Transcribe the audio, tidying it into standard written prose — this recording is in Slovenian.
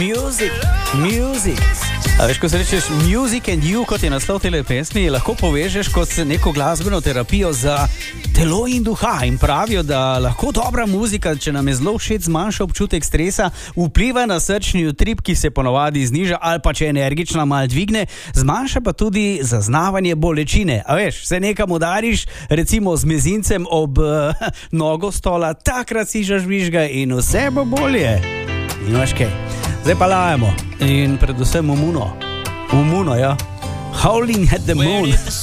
Music. A veš, ko se rečeš Music and You, kot je naslov tele pesmi, lahko povežeš kot neko glasbeno terapijo za telo in duha. In pravijo, da lahko dobra muzika, če nam je zelo všeč, zmanjša občutek stresa, vpliva na srčni utrip, ki se ponovadi zniža, ali pa če je energična, malo dvigne, zmanjša pa tudi zaznavanje bolečine. A veš, se nekam udariš, recimo z mezincem ob nogo stola, takrat si žvižga in vse bo bolje. Nimaš kaj. Zdaj pa lajemo in predvsem v Muno, ja. Howling at the Moon.